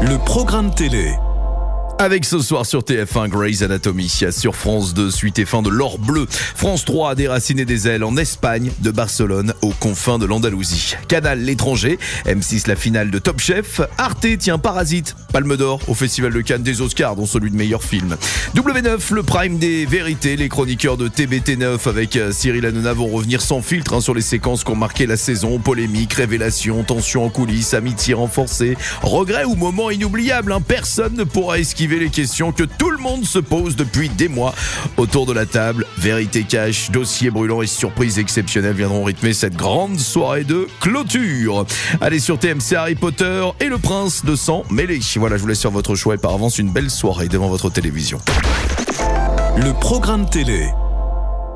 Le programme télé. Avec ce soir sur TF1 Grey's Anatomy, sur France 2 suite et fin de l'Or Bleu, France 3 Déraciné des ailes en Espagne, de Barcelone aux confins de l'Andalousie. Canal l'étranger, M6 la finale de Top Chef, Arte tient Parasite, Palme d'Or au Festival de Cannes des Oscars dont celui de meilleur film. W9 le prime des vérités, les chroniqueurs de TBT9 avec Cyril Hanouna vont revenir sans filtre sur les séquences qui ont marqué la saison, polémiques, révélations, tensions en coulisses, amitié renforcée, regrets ou moments inoubliables, personne ne pourra esquiver les questions que tout le monde se pose depuis des mois autour de la table. Vérité cash, dossier brûlant et surprise exceptionnelle viendront rythmer cette grande soirée de clôture. Allez sur TMC, Harry Potter et le prince de sang mêlé. Voilà, je vous laisse sur votre choix et par avance une belle soirée devant votre télévision. Le programme télé.